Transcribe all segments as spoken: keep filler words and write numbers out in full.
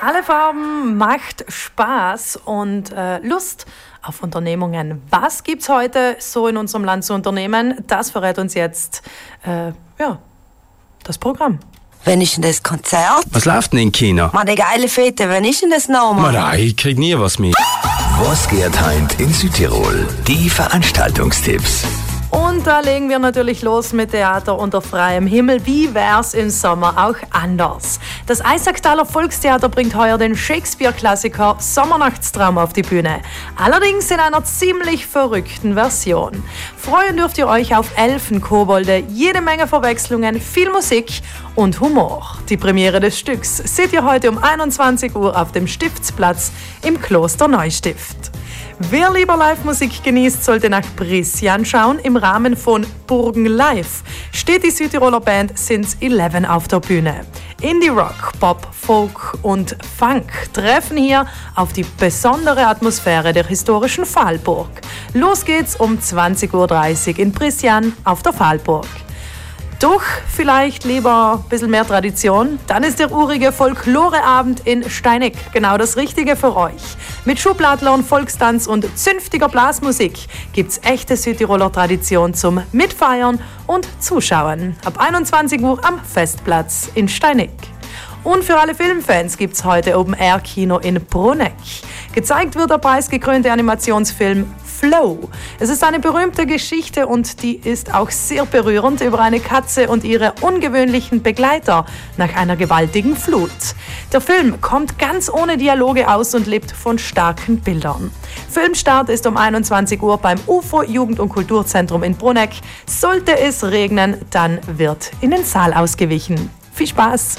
Alle Farben macht Spaß und äh, Lust auf Unternehmungen. Was gibt's heute so in unserem Land zu unternehmen? Das verrät uns jetzt äh, ja, das Programm. Wann ist denn das Konzert? Was läuft denn im Kino? Mann, eine geile Fete, wann ist denn das nochmal? Nein, ich krieg nie was mit. Was geht heint in Südtirol? Die Veranstaltungstipps. Und da legen wir natürlich los mit Theater unter freiem Himmel. Wie wär's im Sommer auch anders? Das Eisacktaler Volkstheater bringt heuer den Shakespeare-Klassiker Sommernachtstraum auf die Bühne. Allerdings in einer ziemlich verrückten Version. Freuen dürft ihr euch auf Elfenkobolde, jede Menge Verwechslungen, viel Musik und Humor. Die Premiere des Stücks seht ihr heute um einundzwanzig Uhr auf dem Stiftsplatz im Kloster Neustift. Wer lieber Live-Musik genießt, sollte nach Brisjan schauen. Im Rahmen von Burgen Live steht die Südtiroler Band Since Eleven auf der Bühne. Indie-Rock, Pop, Folk und Funk treffen hier auf die besondere Atmosphäre der historischen Pfahlburg. Los geht's um zwanzig Uhr dreißig in Brisjan auf der Pfahlburg. Doch vielleicht lieber ein bisschen mehr Tradition, dann ist der urige Folkloreabend in Steineck genau das Richtige für euch. Mit Schubladlern, Volkstanz und zünftiger Blasmusik gibt's echte Südtiroler Tradition zum Mitfeiern und Zuschauen. Ab einundzwanzig Uhr am Festplatz in Steineck. Und für alle Filmfans gibt's heute Open-Air-Kino in Bruneck. Gezeigt wird der preisgekrönte Animationsfilm Flow. Es ist eine berühmte Geschichte und die ist auch sehr berührend über eine Katze und ihre ungewöhnlichen Begleiter nach einer gewaltigen Flut. Der Film kommt ganz ohne Dialoge aus und lebt von starken Bildern. Filmstart ist um einundzwanzig Uhr beim U F O Jugend- und Kulturzentrum in Bruneck. Sollte es regnen, dann wird in den Saal ausgewichen. Viel Spaß!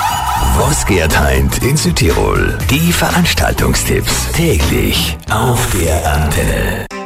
Was geht heint in Südtirol? Die Veranstaltungstipps täglich auf der Antenne.